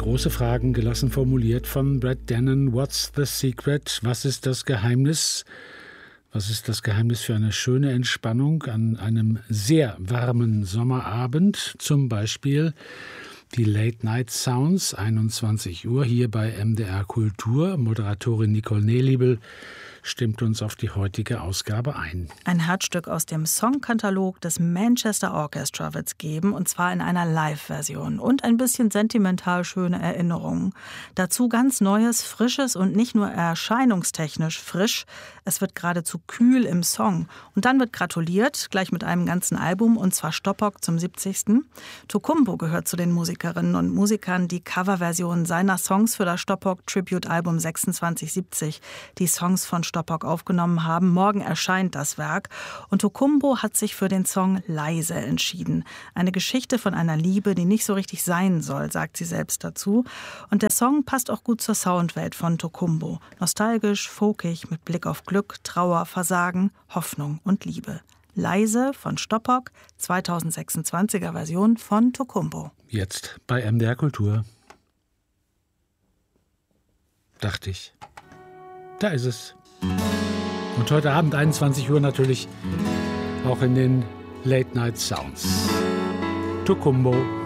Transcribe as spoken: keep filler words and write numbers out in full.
Große Fragen, gelassen formuliert von Brad Dennen. What's the secret? Was ist das Geheimnis? Was ist das Geheimnis für eine schöne Entspannung an einem sehr warmen Sommerabend? Zum Beispiel die Late Night Sounds, einundzwanzig Uhr hier bei M D R Kultur. Moderatorin Nicole Nehlibel stimmt uns auf die heutige Ausgabe ein. Ein Herzstück aus dem Songkatalog des Manchester Orchestra wird's geben, und zwar in einer Live-Version und ein bisschen sentimental schöne Erinnerungen. Dazu ganz Neues, Frisches und nicht nur erscheinungstechnisch frisch. Es wird geradezu kühl im Song. Und dann wird gratuliert, gleich mit einem ganzen Album, und zwar Stoppock zum siebzigsten Tokumbo gehört zu den Musikerinnen und Musikern, die Coverversionen seiner Songs für das Stoppock Tribute-Album sechsundzwanzig siebzig, die Songs von Stoppock aufgenommen haben. Morgen erscheint das Werk. Und Tokumbo hat sich für den Song Leise entschieden. Eine Geschichte von einer Liebe, die nicht so richtig sein soll, sagt sie selbst dazu. Und der Song passt auch gut zur Soundwelt von Tokumbo. Nostalgisch, folkig, mit Blick auf Glück, Trauer, Versagen, Hoffnung und Liebe. Leise von Stoppock, zweitausendsechsundzwanziger Version von Tokumbo. Jetzt bei M D R Kultur. Dachte ich. Da ist es. Und heute Abend, einundzwanzig Uhr, natürlich auch in den Late Night Sounds. Tokumbo.